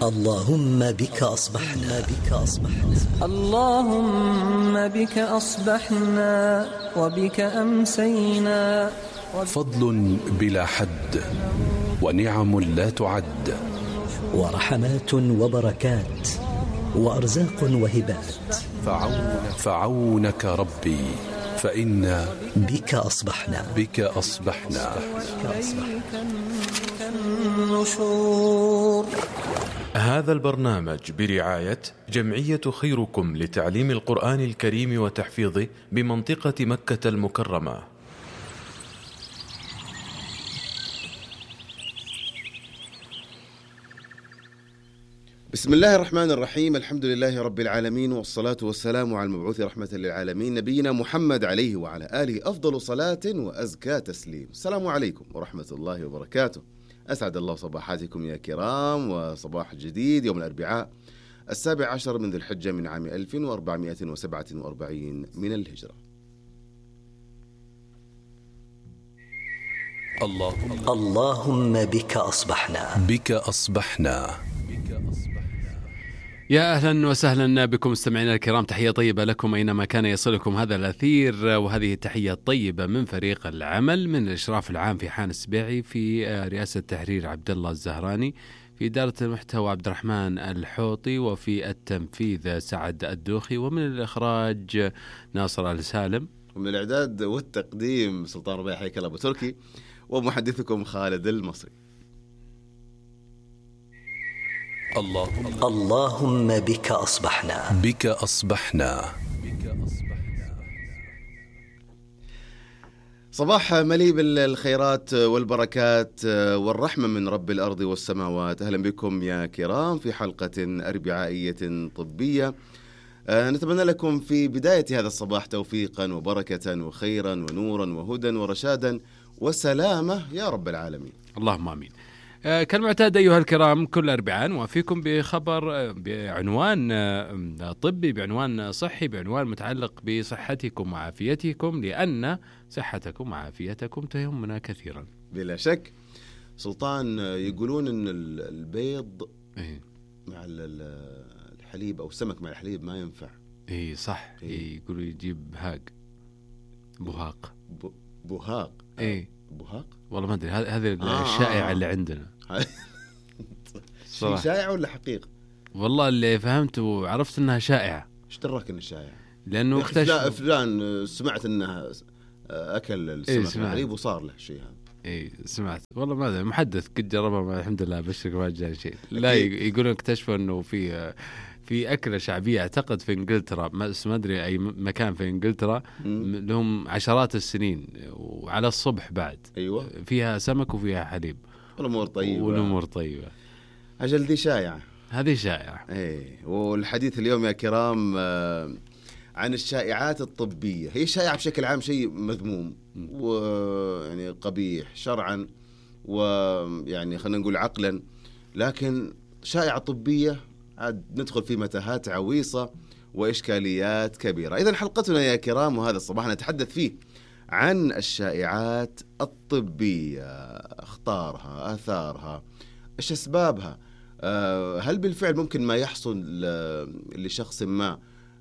اللهم بك أصبحنا اللهم بك أصبحنا وبك أمسينا. فضل بلا حد ونعم لا تعد ورحمات وبركات وأرزاق وهبات. فعونك ربي فإنا بك أصبحنا النشور. هذا البرنامج برعاية جمعية خيركم لتعليم القرآن الكريم وتحفيظه بمنطقة مكة المكرمة. بسم الله الرحمن الرحيم. الحمد لله رب العالمين، والصلاة والسلام على المبعوث رحمة للعالمين نبينا محمد عليه وعلى آله أفضل صلاة وأزكى تسليم. السلام عليكم ورحمة الله وبركاته. أسعد الله صباحاتكم يا كرام، وصباح جديد يوم الأربعاء 17 من ذي الحجة من عام 1447 من الهجرة. اللهم بك أصبحنا. يا أهلا وسهلا بكم مستمعينا الكرام، تحية طيبة لكم أينما كان يصلكم هذا الأثير، وهذه التحية الطيبة من فريق العمل من الإشراف العام في حان السبيعي، في رئاسة التحرير عبد الله الزهراني، في إدارة المحتوى عبد الرحمن الحوطي، وفي التنفيذ سعد الدوخي، ومن الإخراج ناصر السالم، ومن الإعداد والتقديم سلطان ربيع حيكل أبو تركي، ومحدثكم خالد المصري. اللهم بك أصبحنا. صباح مليء بالخيرات والبركات والرحمة من رب الأرض والسماوات. أهلا بكم يا كرام في حلقة أربعائية طبية. نتمنى لكم في بداية هذا الصباح توفيقا وبركة وخيرا ونورا وهدى ورشادا وسلامة يا رب العالمين. اللهم آمين. كالمعتاد أيها الكرام، كل أربعاء وفيكم بخبر بعنوان طبي، بعنوان صحي، بعنوان متعلق بصحتكم وعافيتكم، لأن صحتكم وعافيتكم تهمنا كثيرا. بلا شك. سلطان، يقولون أن البيض مع الحليب أو السمك مع الحليب ما ينفع. صح. يقولوا يجيب بهاق. بهاق. بهاق والله ما أدري، هذه الشائعة اللي عندنا. شيء شائع ولا حقيقة؟ والله اللي فهمت وعرفت انها شائعة. ايش دراك انها شائعة؟ لانه فلان سمعت انها اكل السمك الحليب وصار له شيء هذا. سمعت والله ما ادري، محدث قد جربها الحمد لله، بشرك ما جاء شيء. لا يقولون اكتشفوا انه في أكلة شعبية أعتقد في إنجلترا، ما أدري أي مكان في إنجلترا، لهم عشرات السنين وعلى الصبح بعد. أيوة. فيها سمك وفيها حليب والأمور طيبة. أجل دي شائعة، هذه شائعة. والحديث اليوم يا كرام عن الشائعات الطبية. هي شائعة بشكل عام شيء مذموم ويعني قبيح شرعا، ويعني خلينا نقول عقلا، لكن شائعة طبية عاد ندخل في متاهات عويصة وإشكاليات كبيرة. إذن حلقتنا يا كرام وهذا الصباح نتحدث فيه عن الشائعات الطبية، أخطارها، آثارها، إيش أسبابها، هل بالفعل ممكن ما يحصل لشخص ما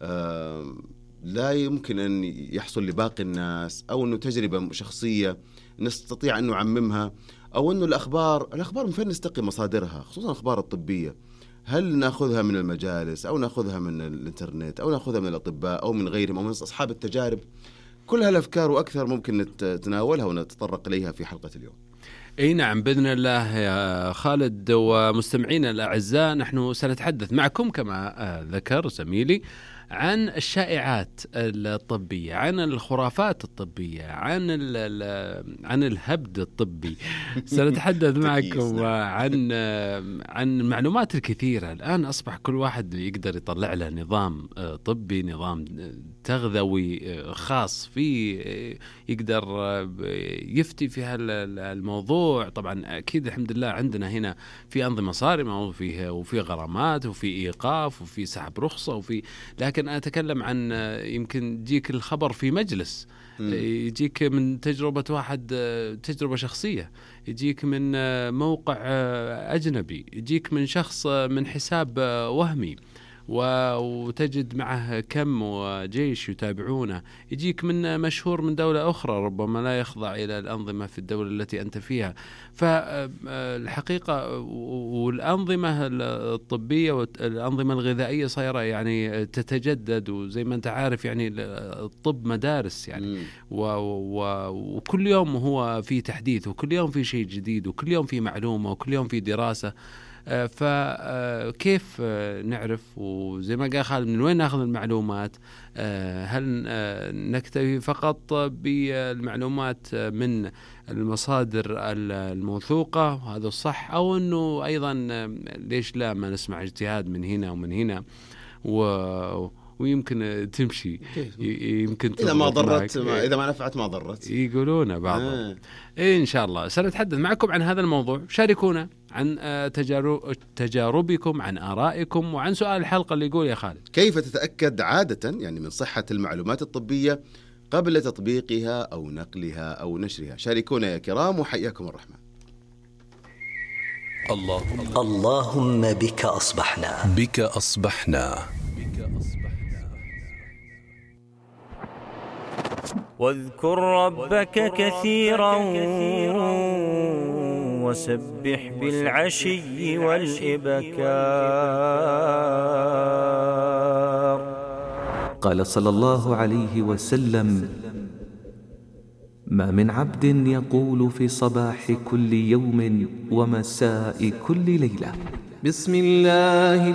لا يمكن أن يحصل لباقي الناس، أو أنه تجربة شخصية نستطيع أن نعممها، أو أنه الأخبار من فين نستقي مصادرها، خصوصا الأخبار الطبية؟ هل نأخذها من المجالس، أو نأخذها من الإنترنت، أو نأخذها من الأطباء، أو من غيرهم، أو من أصحاب التجارب؟ كل هالأفكار وأكثر ممكن نتناولها ونتطرق إليها في حلقة اليوم. نعم بإذن الله يا خالد. ومستمعينا الأعزاء، نحن سنتحدث معكم كما ذكر زميلي عن الشائعات الطبية، عن الخرافات الطبية، عن الهبد الطبي. سنتحدث معكم عن المعلومات الكثيرة. الآن أصبح كل واحد يقدر يطلع له نظام طبي، نظام تغذوي خاص فيه، يقدر يفتي في هالموضوع. طبعا أكيد الحمد لله عندنا هنا في أنظمة صارمة، وفي غرامات، وفي إيقاف، وفي سحب رخصة، لكن أنا أتكلم عن يمكن تجيك الخبر في مجلس يجيك من تجربة واحد، تجربة شخصية، يجيك من موقع أجنبي، يجيك من شخص من حساب وهمي وتجد معه كم وجيش يتابعونه، يجيك من مشهور من دولة أخرى ربما لا يخضع إلى الأنظمة في الدولة التي أنت فيها. فالحقيقة والأنظمة الطبية والأنظمة الغذائية صايرة يعني تتجدد، وزي ما أنت عارف يعني الطب مدارس يعني وكل يوم هو في تحديث، وكل يوم في شيء جديد، وكل يوم في معلومة، وكل يوم في دراسة. فكيف نعرف، وزي ما قال خالد، من وين ناخذ المعلومات؟ هل نكتفي فقط بالمعلومات من المصادر الموثوقة وهذا الصح، أو أنه أيضا ليش لا ما نسمع اجتهاد من هنا ومن هنا ويمكن تمشي، يمكن إذا ما ضرت إذا ما نفعت ما ضرت، يقولون بعضهم. إن شاء الله سنتحدث معكم عن هذا الموضوع. شاركونا عن تجاربكم، عن آرائكم، وعن سؤال الحلقة اللي يقول يا خالد: كيف تتأكد عادة يعني من صحة المعلومات الطبية قبل تطبيقها أو نقلها أو نشرها؟ شاركونا يا كرام، وحياكم الرحمن. اللهم بك أصبحنا، بك أصبحنا. واذكر ربك كثيرا وسبح بالعشي والإبكار. قال صلى الله عليه وسلم: ما من عبد يقول في صباح كل يوم ومساء كل ليلة: بسم الله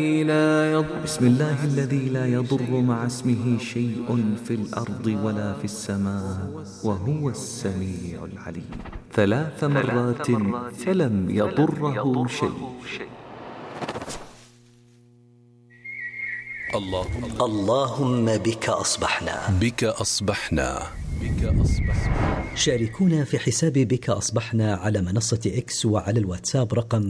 الذي لا يضر مع اسمه شيء في الأرض ولا في السماء وهو السميع العليم 3 مرات فلم يضره شيء. اللهم بك أصبحنا، بك أصبحنا. شاركونا في حساب بك أصبحنا على منصة إكس وعلى الواتساب رقم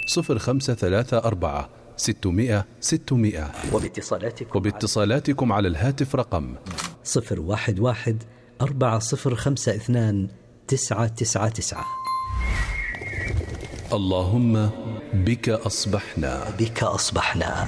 0534 600 600، وباتصالاتكم على الهاتف رقم 011 4052 999. اللهم بك أصبحنا، بك أصبحنا.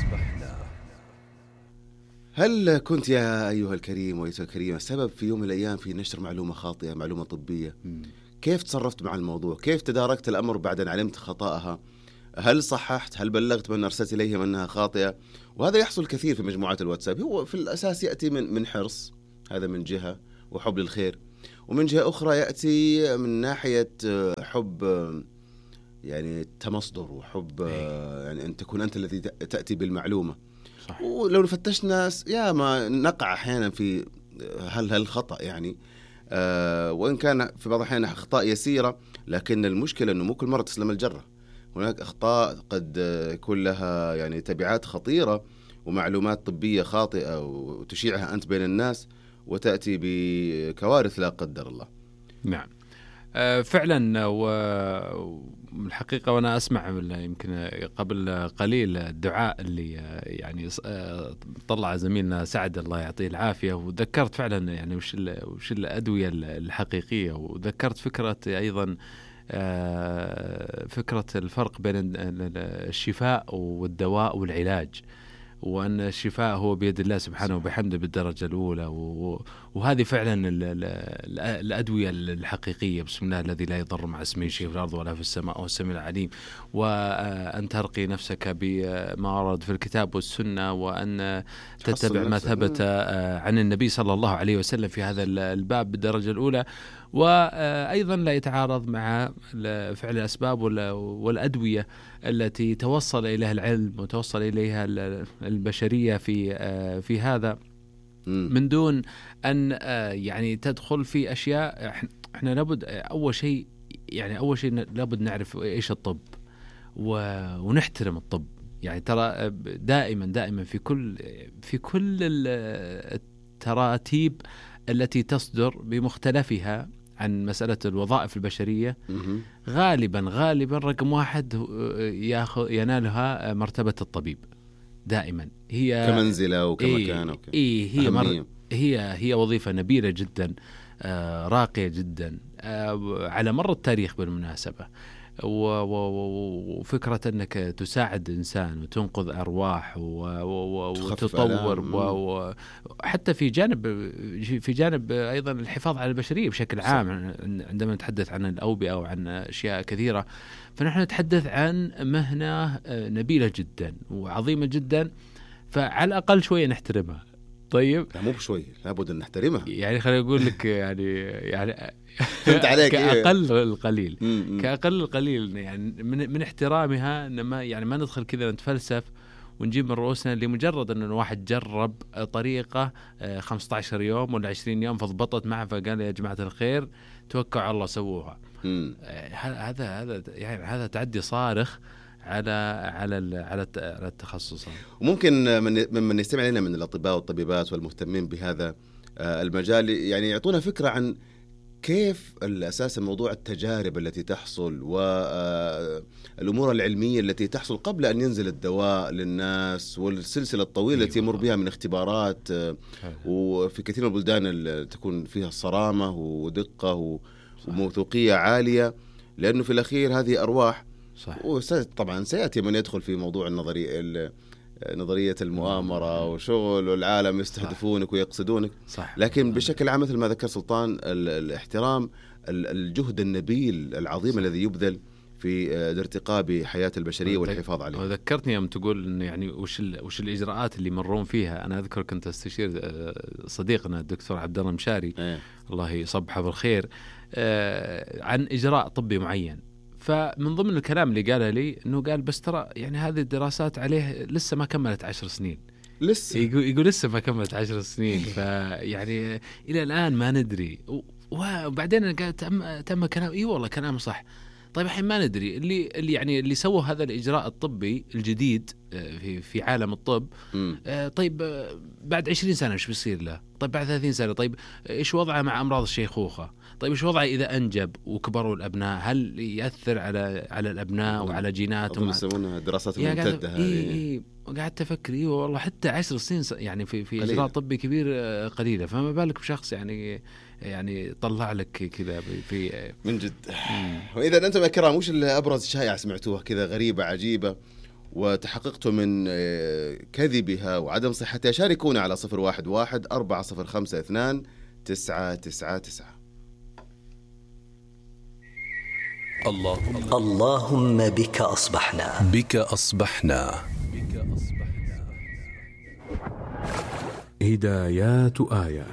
هل كنت يا أيها الكريم وأيتها الكريمة سبب في يوم من الأيام في نشر معلومة خاطئة، معلومة طبية؟ كيف تصرفت مع الموضوع؟ كيف تداركت الأمر بعد أن علمت خطأها؟ هل صححت؟ هل بلغت من أرسلت إليهم أنها خاطئة؟ وهذا يحصل كثير في مجموعات الواتساب. هو في الأساس يأتي من حرص، هذا من جهة، وحب للخير، ومن جهة أخرى يأتي من ناحية حب يعني تمصدر، وحب يعني أن تكون أنت الذي تأتي بالمعلومة. صح. ولو فتشنا يا ما نقع أحيانا في هل خطأ يعني، وإن كان في بعض الأحيان أخطاء يسيرة، لكن المشكلة أنه مو كل مرة تسلم الجرة. هناك أخطاء قد يكون لها يعني تبعات خطيرة ومعلومات طبية خاطئة وتشيعها أنت بين الناس وتأتي بكوارث لا قدر الله. نعم فعلا. والحقيقة وأنا أسمع يمكن قبل قليل الدعاء اللي يعني طلع زميلنا سعد الله يعطيه العافية، وذكرت فعلا يعني وش الأدوية الحقيقية، وذكرت فكرة أيضا فكرة الفرق بين الشفاء والدواء والعلاج، وأن الشفاء هو بيد الله سبحانه وبحمده بالدرجة الأولى، وهذه فعلا الأدوية الحقيقية. بسم الله الذي لا يضر مع اسمه شيء في الأرض ولا في السماء وهو السميع العليم. وأن ترقي نفسك بما ورد في الكتاب والسنة، وأن تتبع ما ثبت عن النبي صلى الله عليه وسلم في هذا الباب بالدرجة الأولى. وأيضا لا يتعارض مع فعل الأسباب والأدوية التي توصل إليها العلم وتوصل إليها البشرية في هذا، من دون أن يعني تدخل في أشياء. إحنا لابد أول شيء لابد نعرف إيش الطب ونحترم الطب. يعني ترى دائما في كل التراتيب التي تصدر بمختلفها عن مسألة الوظائف البشرية، غالبا رقم 1 ينالها مرتبة الطبيب. دائما هي كمنزلة وكمكان. هي وظيفة نبيلة جدا، راقية جدا على مر التاريخ بالمناسبة. وفكرة أنك تساعد إنسان وتنقذ أرواح وتطور وحتى في جانب أيضا الحفاظ على البشرية بشكل عام. عندما نتحدث عن الأوبئة وعن أشياء كثيرة، فنحن نتحدث عن مهنة نبيلة جدا وعظيمة جدا، فعلى الأقل شوية نحترمها. طيب لا مو بشوي، لابد أن نحترمها. يعني خليني أقول لك يعني فهمت عليك. كأقل القليل كأقل القليل يعني من احترامها، إنما يعني ما ندخل كذا نتفلسف ونجيب من رؤوسنا لمجرد أن الواحد جرب طريقة 15 يوم ولا 20 يوم فضبطت معه فقال يا جماعة الخير توكلوا على الله سووها. هذا تعدي صارخ على التخصص. وممكن ممن يستمع لنا من الأطباء والطبيبات والمهتمين بهذا المجال يعني يعطونا فكرة عن كيف الأساس موضوع التجارب التي تحصل والأمور العلمية التي تحصل قبل أن ينزل الدواء للناس، والسلسلة الطويلة التي يمر بها من اختبارات، وفي كثير من البلدان تكون فيها صرامة ودقة وموثوقية عالية، لأنه في الأخير هذه أرواح. طبعا سيأتي من يدخل في موضوع نظرية المؤامرة وشغل والعالم يستهدفونك ويقصدونك. لكن بشكل عام مثل ما ذكر سلطان، الاحترام الجهد النبيل العظيم الذي يبذل في الارتقاء بحياة البشرية والحفاظ عليها. وذكرتني يوم تقول إنه يعني وش الإجراءات اللي مرون فيها. أنا أذكر كنت أستشير صديقنا الدكتور عبد الله مشاري الله يصبحه بالخير عن إجراء طبي معين، فمن ضمن الكلام اللي قاله لي إنه قال بس ترى يعني هذه الدراسات عليه لسه ما كملت 10 سنين. لسه يقول لسه ما كملت 10 سنين، فيعني إلى الآن ما ندري. وبعدين قال تم كلام والله كلام صح. طيب الحين ما ندري اللي سووا هذا الإجراء الطبي الجديد في عالم الطب. طيب بعد 20 سنة إيش بيصير له؟ طيب بعد 30 سنة طيب إيش وضعه مع أمراض الشيخوخة؟ طيب إيش وضعه إذا أنجب وكبروا الأبناء؟ هل يأثر على الأبناء وعلى جيناتهم؟ يسمونها دراسات الممتدة هذه. قاعدت أفكر والله حتى 10 سنين يعني في إجراء طبي كبير قليلة، فما بالك بشخص يعني طلع لك كذا في من جد. وإذا أنتم يا كرام وش الأبرز شائعة سمعتوها كذا غريبة عجيبة وتحققتوا من كذبها وعدم صحتها؟ شاركونا على 011-405-2-999. اللهم بك أصبحنا. بك أصبحنا. هدايات آية.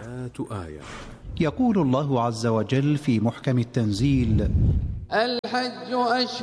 يقول الله عز وجل في محكم التنزيل: الحج